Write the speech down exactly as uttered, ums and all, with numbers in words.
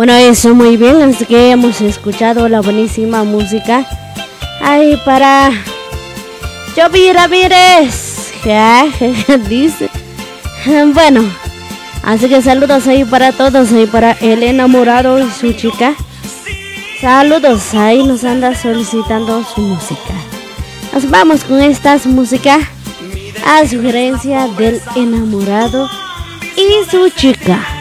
Bueno, eso muy bien, así que hemos escuchado la buenísima música. Ay, para Jovi Ramírez, dice. Bueno, así que saludos ahí para todos, ahí para el enamorado y su chica. Saludos, ahí nos anda solicitando su música. Nos vamos con esta música a sugerencia del enamorado y su chica.